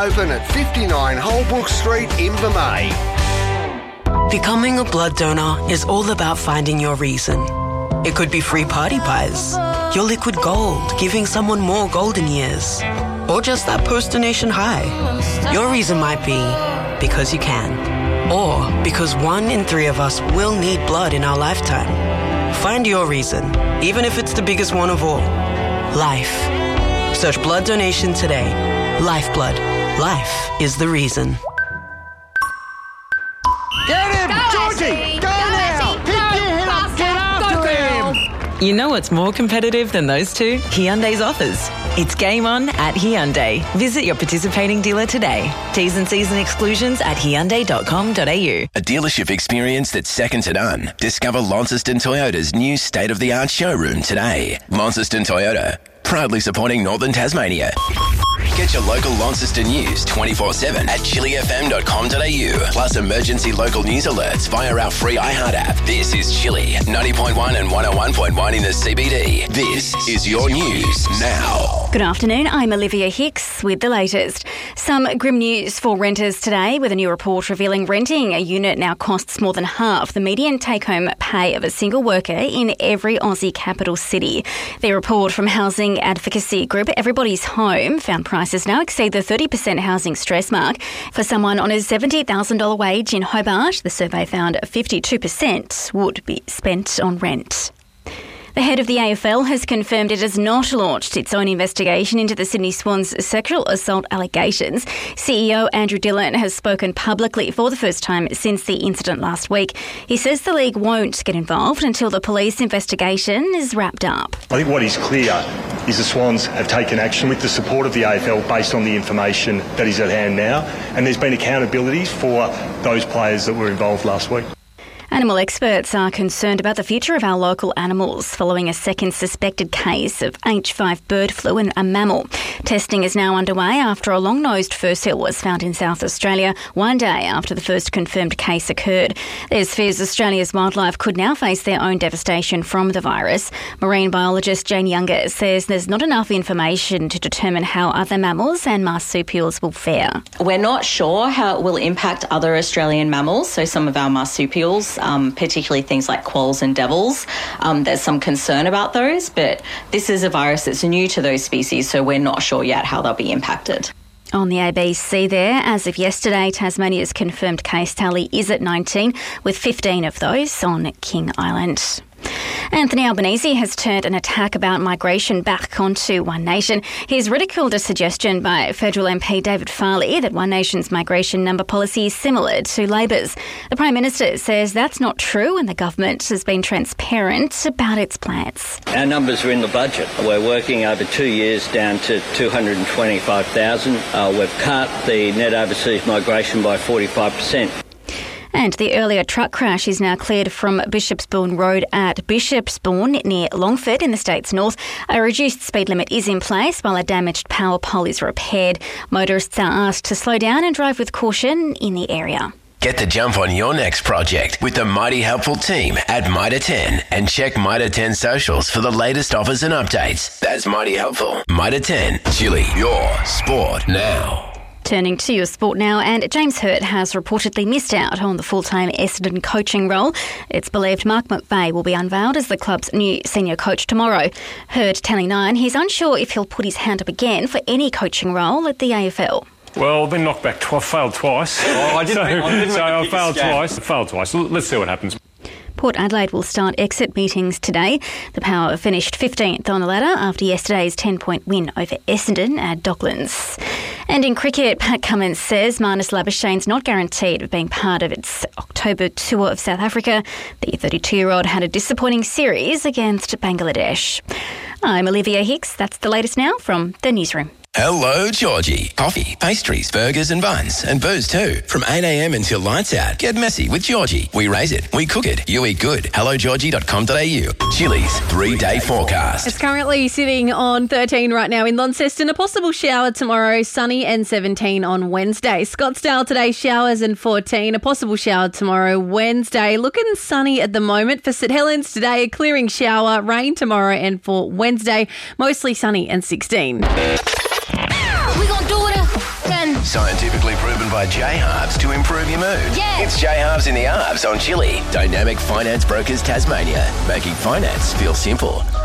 open at 59 Holbrook Street, Invermay. Becoming a blood donor is all about finding your reason. It could be free party pies, your liquid gold, giving someone more golden years, or just that post-donation high. Your reason might be because you can, or because 1 in 3 of us will need blood in our lifetime. Find your reason, even if it's the biggest one of all. Life. Search blood donation today. Lifeblood. Life is the reason. Get him! Georgie! Go now! Pick your head up! Get after him! You know what's more competitive than those two? Hyundai's offers. It's game on at Hyundai. Visit your participating dealer today. T's and C's and exclusions at Hyundai.com.au. A dealership experience that's second to none. Discover Launceston Toyota's new state-of-the-art showroom today. Launceston Toyota, proudly supporting Northern Tasmania. Get your local Launceston news 24/7 at chillyfm.com.au. Plus emergency local news alerts via our free iHeart app. This is Chilly, 90.1 and 101.1 in the CBD. This is your news now. Good afternoon, I'm Olivia Hicks with the latest. Some grim news for renters today, with a new report revealing renting a unit now costs more than half the median take-home pay of a single worker in every Aussie capital city. The report from housing advocacy group Everybody's Home found prices now exceed the 30% housing stress mark. For someone on a $70,000 wage in Hobart, the survey found 52% would be spent on rent. The head of the AFL has confirmed it has not launched its own investigation into the Sydney Swans sexual assault allegations. CEO Andrew Dillon has spoken publicly for the first time since the incident last week. He says the league won't get involved until the police investigation is wrapped up. I think what is clear is the Swans have taken action with the support of the AFL based on the information that is at hand now, and there's been accountability for those players that were involved last week. Animal experts are concerned about the future of our local animals following a second suspected case of H5 bird flu in a mammal. Testing is now underway after a long-nosed fursill was found in South Australia 1 day after the first confirmed case occurred. There's fears Australia's wildlife could now face their own devastation from the virus. Marine biologist Jane Younger says there's not enough information to determine how other mammals and marsupials will fare. We're not sure how it will impact other Australian mammals, so some of our marsupials, particularly things like quolls and devils. There's some concern about those, but this is a virus that's new to those species, so we're not sure yet how they'll be impacted. On the ABC there, as of yesterday, Tasmania's confirmed case tally is at 19, with 15 of those on King Island. Anthony Albanese has turned an attack about migration back onto One Nation. He's ridiculed a suggestion by federal MP David Farley that One Nation's migration number policy is similar to Labor's. The Prime Minister says that's not true and the government has been transparent about its plans. Our numbers are in the budget. We're working over 2 years down to 225,000. We've cut the net overseas migration by 45%. And the earlier truck crash is now cleared from Bishopsbourne Road at Bishopsbourne near Longford in the state's north. A reduced speed limit is in place while a damaged power pole is repaired. Motorists are asked to slow down and drive with caution in the area. Get the jump on your next project with the mighty helpful team at Mitre 10 and check Mitre 10 socials for the latest offers and updates. That's mighty helpful. Mitre 10, Chilly, your sport now. Turning to your sport now, and James Hurt has reportedly missed out on the full-time Essendon coaching role. It's believed Mark McVeigh will be unveiled as the club's new senior coach tomorrow. Hurt telling Nine he's unsure if he'll put his hand up again for any coaching role at the AFL. Well, I've been knocked back twice. Failed twice. Oh, I failed twice. Failed twice. Let's see what happens. Port Adelaide will start exit meetings today. The Power finished 15th on the ladder after yesterday's 10-point win over Essendon at Docklands. And in cricket, Pat Cummins says Marnus Labuschagne's not guaranteed of being part of its October tour of South Africa. The 32-year-old had a disappointing series against Bangladesh. I'm Olivia Hicks. That's the latest now from the newsroom. Hello, Georgie. Coffee, pastries, burgers and buns, and booze too. From 8 a.m. until lights out. Get messy with Georgie. We raise it, we cook it, you eat good. HelloGeorgie.com.au. Chilly's 3-day forecast. It's currently sitting on 13 right now in Launceston. A possible shower tomorrow, sunny and 17 on Wednesday. Scottsdale today, showers and 14. A possible shower tomorrow, Wednesday. Looking sunny at the moment. For St Helens today, a clearing shower, rain tomorrow, and for Wednesday, mostly sunny and 16. We gon' do it again. Scientifically proven by J-Halves to improve your mood. Yes. It's J-Halves in the Halves on Chili. Dynamic Finance Brokers Tasmania, making finance feel simple.